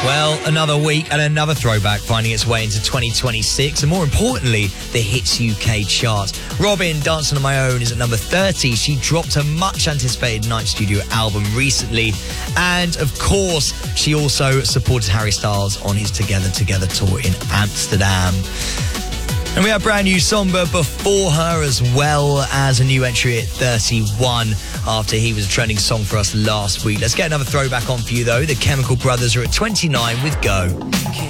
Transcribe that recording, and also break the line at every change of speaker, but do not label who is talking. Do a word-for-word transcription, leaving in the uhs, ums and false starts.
Well, another week and another throwback finding its way into twenty twenty-six, and more importantly, the Hits U K chart. Robyn, Dancing on My Own, is at number thirty. She dropped her much-anticipated Night Studio album recently, and of course, she also supported Harry Styles on his Together Together tour in Amsterdam. And we have brand new Somber before her, as well as a new entry at thirty-one after he was a trending song for us last week. Let's get another throwback on for you, though. The Chemical Brothers are at twenty-nine with Go.